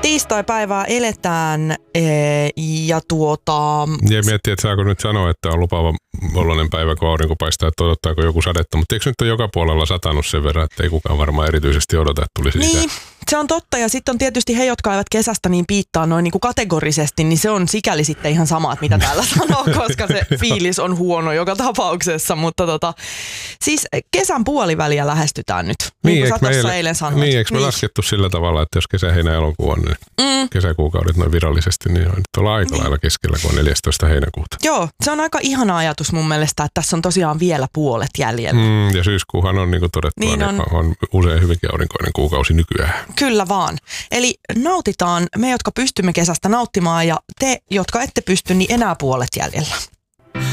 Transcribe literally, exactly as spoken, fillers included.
Tiistai-päivää eletään ee, ja tuota... Ja miettii, että saako nyt sanoa, että on lupaava oloinen päivä, kun aurinko paistaa, että odottaako joku sadetta. Mutta eikö nyt ole joka puolella satanut sen verran, että ei kukaan varmaan erityisesti odota, että tulisi lisää? Niin, se on totta. Ja sitten on tietysti he, jotka eivät kesästä niin piittaa noin niin kuin kategorisesti, niin se on sikäli sitten ihan sama, että mitä täällä sanoo, koska se fiilis on huono joka tapauksessa. Mutta tota, siis kesän puoliväliä lähestytään nyt, niin, niin kuin sä tuossa eilen sanoit. Niin, eikö me niin. laskettu sillä tavalla, että jos kesä, heinä, elokuu on, niin mm. kesäkuukaudet noin virallisesti, niin on nyt ollaan aika niin. lailla keskellä, kun on neljästoista heinäkuuta. Joo, se on aika ihana ajatus mun mielestä, että tässä on tosiaan vielä puolet jäljellä. Mm, ja syyskuuhan on niin kuin todettua, niin on, niin on usein hyvinkin aurinkoinen kuukausi nykyään. Kyllä vaan. Eli nautitaan me, jotka pystymme kesästä nauttimaan, ja te, jotka ette pysty, niin enää puolet jäljellä.